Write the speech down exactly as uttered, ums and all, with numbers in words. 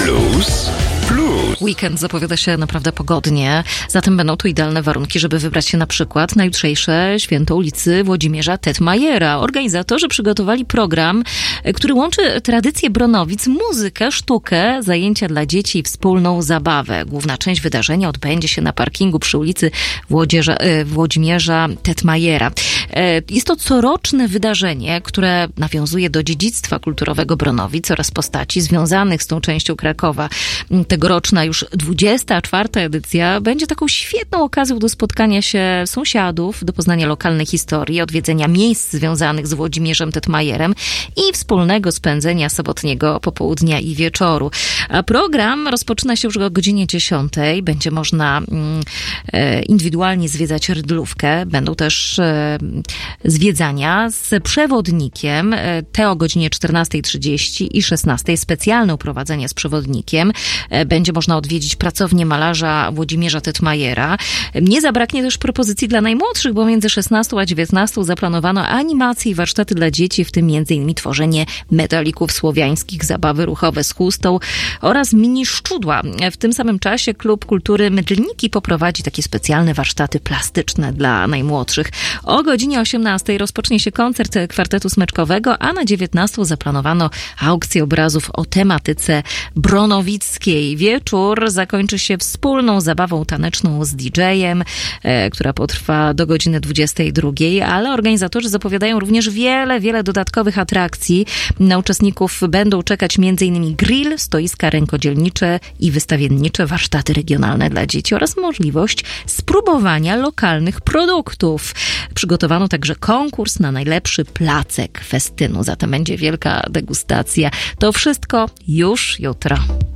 Plus, plus. Weekend zapowiada się naprawdę pogodnie, zatem będą tu idealne warunki, żeby wybrać się na przykład na jutrzejsze święto ulicy Włodzimierza Tetmajera. Organizatorzy przygotowali program, który łączy tradycję Bronowic, muzykę, sztukę, zajęcia dla dzieci i wspólną zabawę. Główna część wydarzenia odbędzie się na parkingu przy ulicy Włodzierza, Włodzimierza Tetmajera. Jest to coroczne wydarzenie, które nawiązuje do dziedzictwa kulturowego Bronowic oraz postaci związanych z tą częścią Krakowa. Tegoroczna już dwudziesta czwarta edycja będzie taką świetną okazją do spotkania się sąsiadów, do poznania lokalnej historii, odwiedzenia miejsc związanych z Włodzimierzem Tetmajerem i wspólnego spędzenia sobotniego popołudnia i wieczoru. A program rozpoczyna się już o godzinie dziesiątej. Będzie można mm, indywidualnie zwiedzać Rydlówkę. Będą też e, zwiedzania z przewodnikiem. Te o godzinie czternastej trzydzieści i szesnastej. Specjalne uprowadzenie z przewodnikiem. Będzie można odwiedzić pracownię malarza Włodzimierza Tetmajera. Nie zabraknie też propozycji dla najmłodszych, bo między szesnastą a dziewiętnastą zaplanowano animacje i warsztaty dla dzieci, w tym między innymi tworzenie medalików słowiańskich, zabawy ruchowe z chustą oraz mini szczudła. W tym samym czasie Klub Kultury Mydlniki poprowadzi takie specjalne warsztaty plastyczne dla najmłodszych. O godzinie osiemnastej rozpocznie się koncert kwartetu smyczkowego, a na dziewiętnastą zaplanowano aukcję obrazów o tematyce bronowickiej. Wieczór zakończy się wspólną zabawą taneczną z didżejem, e, która potrwa do godziny dwudziestej drugiej, ale organizatorzy zapowiadają również wiele, wiele dodatkowych atrakcji. Na uczestników będą czekać m.in. grill, stoiska rękodzielnicze i wystawiennicze, warsztaty regionalne dla dzieci oraz możliwość spróbowania lokalnych produktów. Przygotowano także konkurs na najlepszy placek festynu, zatem będzie wielka degustacja. To wszystko już jutro.